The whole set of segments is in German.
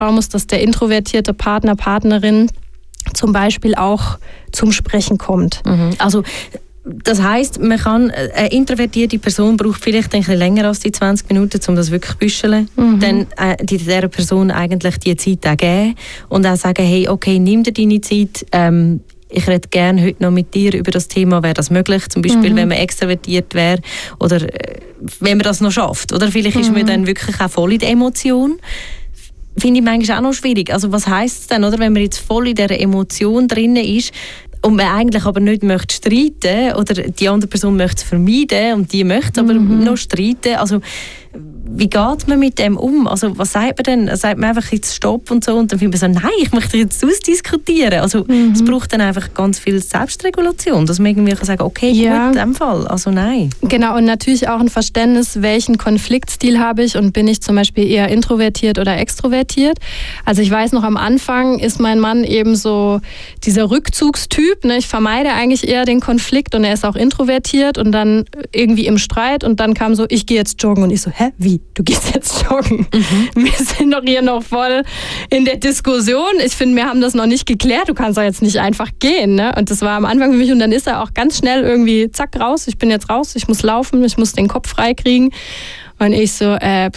schauen muss, dass der introvertierte Partner, Partnerin zum Beispiel auch zum Sprechen kommt. Also das heisst, man kann, eine introvertierte Person braucht vielleicht ein bisschen länger als die 20 Minuten, um das wirklich zu büscheln. Dann dieser Person eigentlich die Zeit auch geben und auch sagen, hey, okay, nimm dir deine Zeit, ich rede gerne heute noch mit dir über das Thema, wäre das möglich? Zum Beispiel, wenn man extrovertiert wäre oder wenn man das noch schafft. Oder vielleicht ist man dann wirklich auch voll in der Emotion. Finde ich manchmal auch noch schwierig. Also was heisst es dann, oder, wenn man jetzt voll in dieser Emotion drin ist und man eigentlich aber nicht möchte streiten oder die andere Person möchte es vermeiden und die möchte aber noch streiten. Also wie geht man mit dem um? Also was sagt man denn? Sagt man einfach jetzt Stopp und so und dann findet man so, nein, ich möchte jetzt ausdiskutieren. Also es braucht dann einfach ganz viel Selbstregulation, dass man irgendwie sagen kann, okay, gut, in dem Fall, also nein. Genau, und natürlich auch ein Verständnis, welchen Konfliktstil habe ich und bin ich zum Beispiel eher introvertiert oder extrovertiert. Also ich weiß noch, am Anfang ist mein Mann eben so dieser Rückzugstyp, ne? Ich vermeide eigentlich eher den Konflikt und er ist auch introvertiert und dann irgendwie im Streit und dann kam so, ich gehe jetzt joggen und ich so, hä, wie? Du gehst jetzt joggen? Wir sind doch hier noch voll in der Diskussion. Ich finde, wir haben das noch nicht geklärt. Du kannst doch jetzt nicht einfach gehen. Ne? Und das war am Anfang für mich und dann ist er auch ganz schnell irgendwie, zack, raus. Ich bin jetzt raus, ich muss laufen, ich muss den Kopf freikriegen. Und ich so,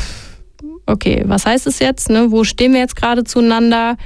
okay, was heißt es jetzt? Ne? Wo stehen wir jetzt gerade zueinander?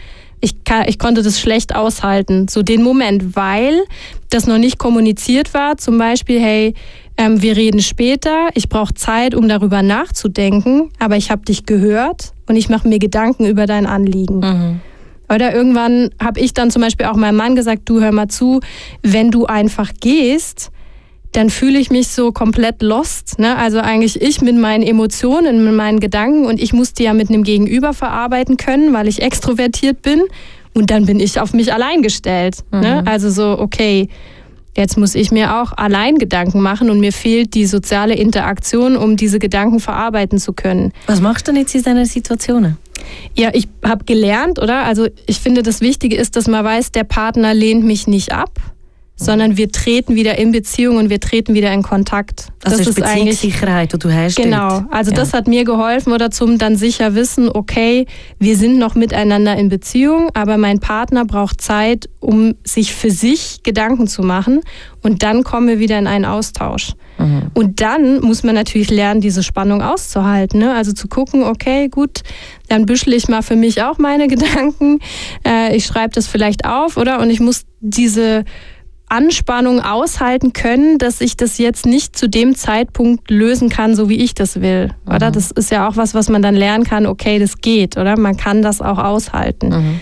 Ich konnte das schlecht aushalten, so den Moment, weil das noch nicht kommuniziert war. Zum Beispiel, hey, wir reden später, ich brauche Zeit, um darüber nachzudenken, aber ich habe dich gehört und ich mache mir Gedanken über dein Anliegen. Oder irgendwann habe ich dann zum Beispiel auch meinem Mann gesagt, du hör mal zu, wenn du einfach gehst, dann fühle ich mich so komplett lost. Ne? Also eigentlich ich mit meinen Emotionen, mit meinen Gedanken und ich muss die ja mit einem Gegenüber verarbeiten können, weil ich extrovertiert bin und dann bin ich auf mich allein gestellt. Ne? Also so, okay, jetzt muss ich mir auch allein Gedanken machen und mir fehlt die soziale Interaktion, um diese Gedanken verarbeiten zu können. Was machst du denn jetzt in diesen Situationen? Ja, ich habe gelernt, oder? Also ich finde, das Wichtige ist, dass man weiß, der Partner lehnt mich nicht ab, sondern wir treten wieder in Beziehung und wir treten wieder in Kontakt. Das ist Beziehungssicherheit, die du herstellst. Genau, also das hat mir geholfen oder zum dann sicher wissen, okay, wir sind noch miteinander in Beziehung, aber mein Partner braucht Zeit, um sich für sich Gedanken zu machen und dann kommen wir wieder in einen Austausch. Und dann muss man natürlich lernen, diese Spannung auszuhalten. Ne? Also zu gucken, okay, gut, dann büschel ich mal für mich auch meine Gedanken, ich schreibe das vielleicht auf, oder? Und ich muss diese Anspannung aushalten können, dass ich das jetzt nicht zu dem Zeitpunkt lösen kann, so wie ich das will. Oder? Das ist ja auch was man dann lernen kann, okay, das geht, oder? Man kann das auch aushalten.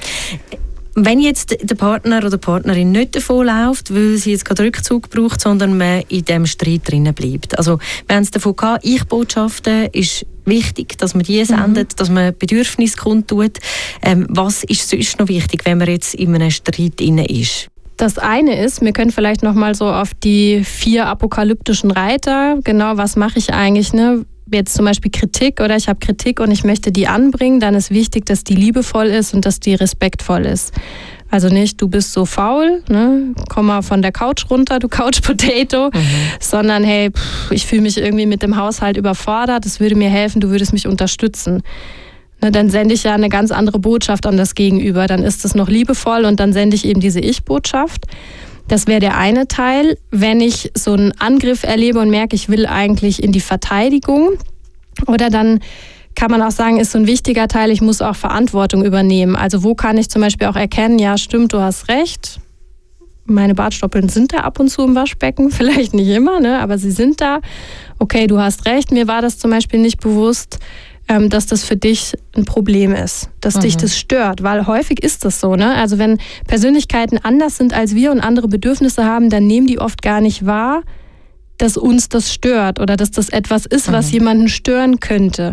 Wenn jetzt der Partner oder die Partnerin nicht davonläuft, weil sie jetzt keinen Rückzug braucht, sondern man in diesem Streit drinnen bleibt. Also wir haben es davon gehabt, Ich-Botschaften ist wichtig, dass man die sendet, dass man Bedürfnisse kundtut. Was ist sonst noch wichtig, wenn man jetzt in einem Streit drin ist? Das eine ist, wir können vielleicht noch mal so auf die 4 apokalyptischen Reiter, genau, was mache ich eigentlich, ne? Jetzt zum Beispiel Kritik oder ich habe Kritik und ich möchte die anbringen, dann ist wichtig, dass die liebevoll ist und dass die respektvoll ist. Also nicht, du bist so faul, ne? Komm mal von der Couch runter, du Couch Potato, sondern hey, ich fühle mich irgendwie mit dem Haushalt überfordert, es würde mir helfen, du würdest mich unterstützen. Dann sende ich ja eine ganz andere Botschaft an das Gegenüber. Dann ist es noch liebevoll und dann sende ich eben diese Ich-Botschaft. Das wäre der eine Teil. Wenn ich so einen Angriff erlebe und merke, ich will eigentlich in die Verteidigung, oder dann kann man auch sagen, ist so ein wichtiger Teil, ich muss auch Verantwortung übernehmen. Also wo kann ich zum Beispiel auch erkennen, ja stimmt, du hast recht, meine Bartstoppeln sind da ab und zu im Waschbecken, vielleicht nicht immer, ne, aber sie sind da. Okay, du hast recht, mir war das zum Beispiel nicht bewusst, dass das für dich ein Problem ist, dass dich das stört, weil häufig ist das so, ne? Also wenn Persönlichkeiten anders sind als wir und andere Bedürfnisse haben, dann nehmen die oft gar nicht wahr, dass uns das stört oder dass das etwas ist, was jemanden stören könnte.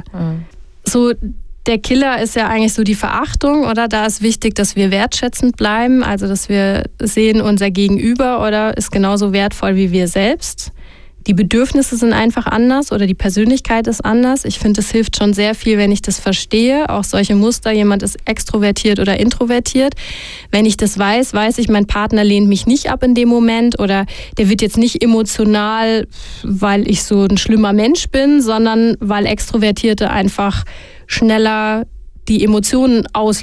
So, der Killer ist ja eigentlich so die Verachtung, oder? Da ist wichtig, dass wir wertschätzend bleiben, also dass wir sehen, unser Gegenüber oder ist genauso wertvoll wie wir selbst. Die Bedürfnisse sind einfach anders oder die Persönlichkeit ist anders. Ich finde, es hilft schon sehr viel, wenn ich das verstehe. Auch solche Muster, jemand ist extrovertiert oder introvertiert. Wenn ich das weiß, weiß ich, mein Partner lehnt mich nicht ab in dem Moment oder der wird jetzt nicht emotional, weil ich so ein schlimmer Mensch bin, sondern weil Extrovertierte einfach schneller die Emotionen